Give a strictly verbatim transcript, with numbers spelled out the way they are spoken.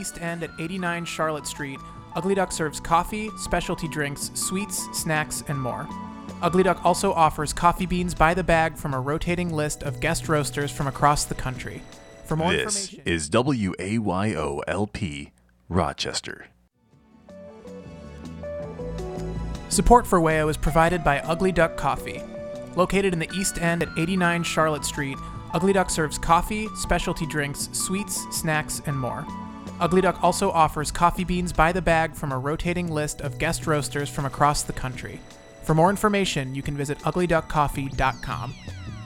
East End at eighty-nine Charlotte Street, Ugly Duck serves coffee, specialty drinks, sweets, snacks, and more. Ugly Duck also offers coffee beans by the bag from a rotating list of guest roasters from across the country. For more This information, is W A Y O L P, Rochester. support for W A O is provided by Ugly Duck Coffee. Located in the East End at eighty-nine Charlotte Street, Ugly Duck serves coffee, specialty drinks, sweets, snacks, and more. Ugly Duck also offers coffee beans by the bag from a rotating list of guest roasters from across the country. For more information, you can visit ugly duck coffee dot com.